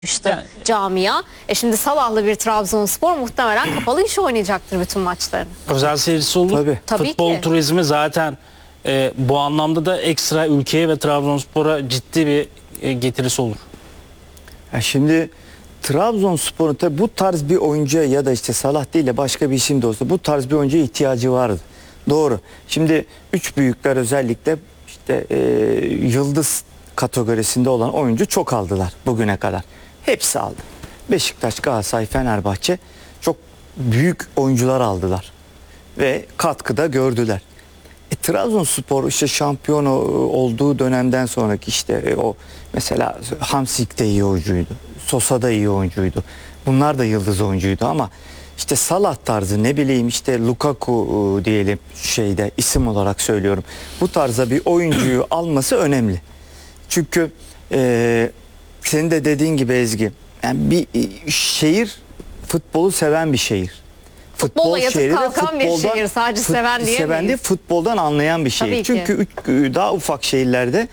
işte camia. Şimdi Salah'lı bir Trabzonspor muhtemelen kapalı iş oynayacaktır bütün maçlarını. Özel seyircisi olur. Tabii Futbol ki. turizmi zaten bu anlamda da ekstra ülkeye ve Trabzonspor'a ciddi bir getirisi olur. Şimdi Trabzonspor'un tabi bu tarz bir oyuncuya ya da işte Salah değil de başka bir isim de olsa bu tarz bir oyuncuya ihtiyacı vardı. Doğru. Şimdi üç büyükler özellikle işte yıldız kategorisinde olan oyuncu çok aldılar bugüne kadar. Hepsi aldı. Beşiktaş, Galatasaray, Fenerbahçe çok büyük oyuncular aldılar. Ve katkıda gördüler. Trabzonspor işte şampiyon olduğu dönemden sonraki işte o mesela Hamsik de iyi oyuncuydu. Sosa da iyi oyuncuydu. Bunlar da yıldız oyuncuydu ama işte Salah tarzı ne bileyim işte Lukaku diyelim şeyde isim olarak söylüyorum. Bu tarzda bir oyuncuyu alması önemli. Çünkü senin de dediğin gibi Ezgi yani bir şehir futbolu seven bir şehir. Futbolla yatıp kalkan bir şehir, sadece seven diyemeyiz. Seven değil, futboldan anlayan bir şehir. Tabii Çünkü daha ufak şehirlerde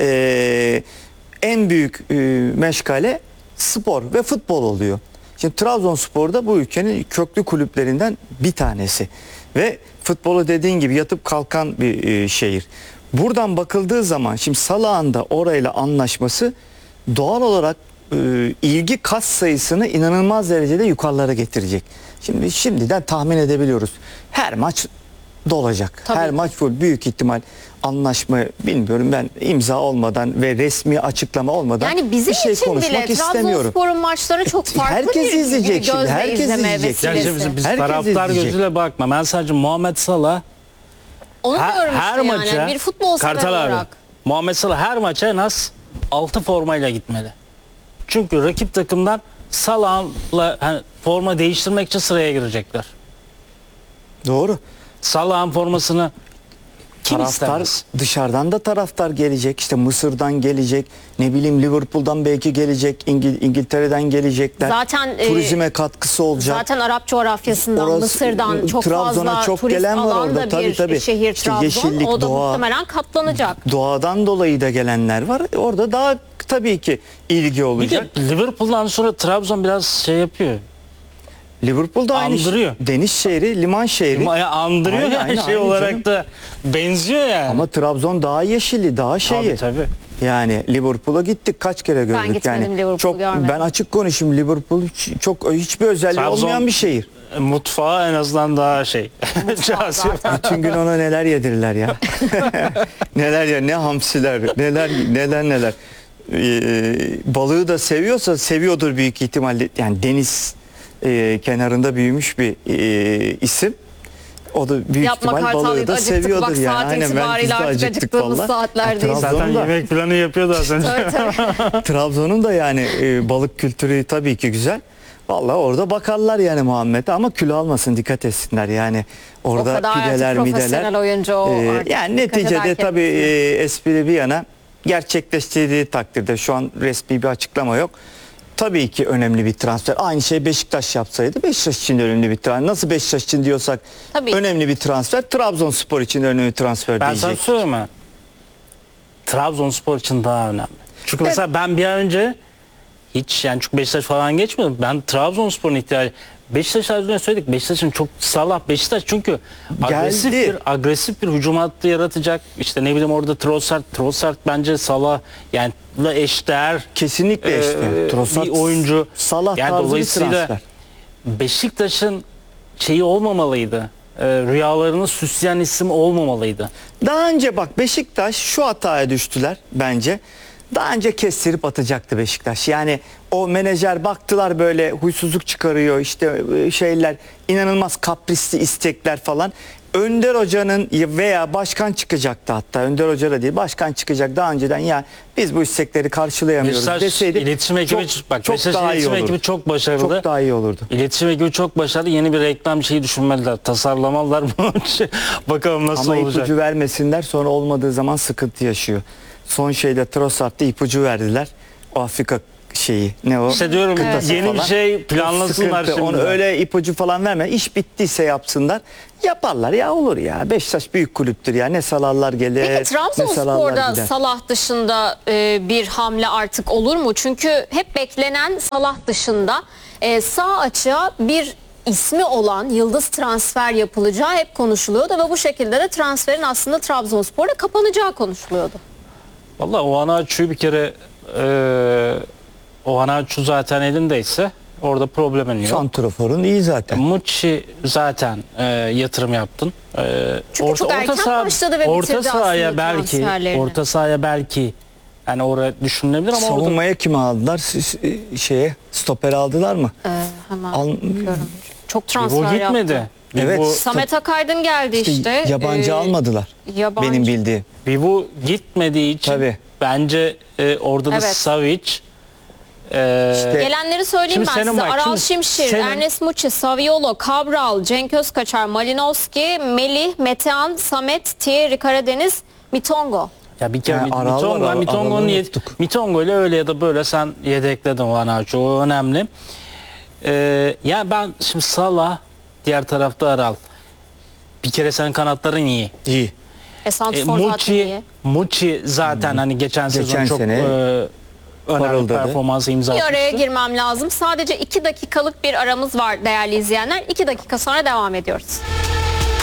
en büyük meşgale spor ve futbol oluyor. Şimdi Trabzonspor da bu ülkenin köklü kulüplerinden bir tanesi. Ve futbolu dediğin gibi yatıp kalkan bir şehir. Buradan bakıldığı zaman şimdi Salah'ın da orayla anlaşması doğal olarak ilgi kas sayısını inanılmaz derecede yukarılara getirecek. Şimdiden tahmin edebiliyoruz. Her maç dolacak. Tabii. Her maç full, büyük ihtimal anlaşma bilmiyorum ben imza olmadan ve resmi açıklama olmadan yani bizim bir şey için konuşmak bile istemiyorum. Trabzonspor'un maçları çok farklı Herkes izleyecek şimdi. gözle Herkes izleme izleyecek. Yani vesilesi. şimdi biz Herkes taraftar izleyecek. gözüyle bakma. Ben sadece Muhammed Salah Onu diyorum her işte maça yani bir futbol sever Kartal abi, olarak. Muhammed Salah her maça en az 6 formayla gitmeli. Çünkü rakip takımdan Salah'la forma değiştirmek için sıraya girecekler. Doğru. Salah'ın formasını kim Taraftar istemez? dışarıdan da taraftar gelecek. İşte Mısır'dan gelecek. Ne bileyim Liverpool'dan belki gelecek. İngiltere'den gelecekler. Zaten turizme katkısı olacak. zaten Arap coğrafyasından, Orası, Mısır'dan çok Tarzan'a fazla çok turist gelen var alan orada. da bir Tabii. şehir İşte Trabzon. yeşillik, O da doğa. muhtemelen katlanacak. Doğadan dolayı da gelenler var. Orada daha tabii ki ilgi Bir olacak. de Liverpool'dan sonra Trabzon biraz şey yapıyor. Liverpool'da aynı Andırıyor. deniz şehri, liman şehri. Andırıyor Aynen, yani aynen, şey aynen olarak canım. da benziyor yani. Ama Trabzon daha yeşilli, daha şehir. Tabii. Yani Liverpool'a gittik kaç kere gördük gitmedim, yani. Liverpool'u Çok görmedim. ben açık konuşayım Liverpool çok hiçbir özelliği Trabzon- olmayan bir şehir. Mutfağı en azından daha şey. cazip. Bütün gün ona neler yedirirler ya. Neler ya ne hamsiler, neler. Balığı da seviyorsa seviyordur büyük ihtimalle. Yani deniz kenarında büyümüş bir isim. O da büyük Yapma ihtimal Kartal, balığı da acıktık. seviyordur Bak, yani. saat Aynen, biz itibariyle de artık acıktık acıktığımız vallahi. saatlerdeyiz. Trabzon'da- Zaten yemek planı yapıyordu az önce. Trabzon'un da yani balık kültürü tabii ki güzel. Vallahi orada bakarlar yani Muhammed'e ama kilo almasın, dikkat etsinler yani orada kadar artık pideler profesyonel mideler. oyuncu o artık Yani dikkat neticede eder tabii kendisine. espri bir yana gerçekleştirdiği takdirde şu an resmi bir açıklama yok. Tabii ki önemli bir transfer. Aynı şey Beşiktaş yapsaydı Beşiktaş için de önemli bir transfer. Nasıl Beşiktaş için diyorsak Tabii. önemli bir transfer, Trabzonspor için de önemli bir transfer Ben sana diyecek. söyleyeyim mi? Trabzonspor için daha önemli. Çünkü mesela ben bir an önce hiç yani çünkü Beşiktaş falan geçmedi. Ben Trabzonspor'un ihtiyacı. Beşiktaş az önce söyledik. Beşiktaş'ın çok Salah Beşiktaş çünkü agresif bir hücum hattı yaratacak. İşte ne bileyim orada Trossard bence Salah yani eşdeğer Kesinlikle eşdeğer. Trossard, bir oyuncu. Salah Yani tarzı bir dolayısıyla transfer. Beşiktaş'ın şeyi olmamalıydı. Rüyalarını süsleyen isim olmamalıydı. Daha önce bak Beşiktaş şu hataya düştüler bence. Daha önce kestirip atacaktı Beşiktaş. Yani o menajer baktılar böyle huysuzluk çıkarıyor işte şeyler inanılmaz kaprisli istekler falan. Önder Hoca'nın veya başkan çıkacaktı hatta Önder Hoca da değil başkan çıkacak daha önceden ya biz bu istekleri karşılayamıyoruz Beşiktaş deseydi iletişim ekibi Beşiktaş daha iyi iletişim olurdu. ekibi çok başarılı. Çok daha iyi olurdu. İletişim ekibi çok başarılı. Yeni bir reklam şeyi düşünmeliler. Tasarlamalılar bunu. Bakalım nasıl Ama olacak. ipucu vermesinler sonra olmadığı zaman sıkıntı yaşıyor. Son şeyde Trossard'da ipucu verdiler. O Afrika şeyi ne o? İşte diyorum Kıtası yeni bir falan. şey planlasınlar Sıkıntı. şimdi. Onu öyle ipucu falan verme. İş bittiyse yapsınlar. Yaparlar ya, olur ya. Beşiktaş büyük kulüptür ya. Ne Salallar gelir, Peki ne Salahlar Trabzonspor'da gider. Salah dışında bir hamle artık olur mu? Çünkü hep beklenen Salah dışında sağ açığa bir ismi olan yıldız transfer yapılacağı hep konuşuluyordu ve bu şekilde de transferin aslında Trabzonspor'da kapanacağı konuşuluyordu. Vallahi Oğanaçu'yu bir kere Oğanaçu zaten elindeyse orada problemin yok. Santrafor'un iyi zaten. Muçi zaten yatırım yaptın. Çünkü çok erken başladı ve orta bitirdi sahaya aslında belki transferlerini. orta sahaya belki yani oraya düşünülebilir ama orada Savunmaya kimi aldılar? Şeye, stoper aldılar mı? Hemen Al- bakıyorum. Çok bu transfer gitmedi. yaptı. Evet. Bu Samet Akaydın geldi işte. Yabancı almadılar. yabancı. Benim bildiğim. Vivu gitmediği için Tabii. bence orada da Evet. Savic Gelenleri söyleyeyim Şimdi ben senin size. bak, Aral şimdi Şimşir, senin- Ernest Muçi, Saviolo, Cabral, Cenk Özkaçar, Malinowski, Melih, Metehan, Samet, Thierry Karadeniz, Mitongo. ya bir kere Ha, Aral var, Aral'ı unuttuk. Mitongo ile öyle ya da böyle sen yedekledin Oğanaçu, o önemli. Ya ben şimdi Salah, diğer tarafta Aral. Bir kere senin kanatların iyi. İyi. Santrfor zaten iyi. Muçi zaten hani geçen sezon çok sene önemli parıldadı. performansı imza Bir araya atmıştı. girmem lazım. Sadece 2 dakikalık bir aramız var değerli izleyenler. 2 dakika sonra devam ediyoruz.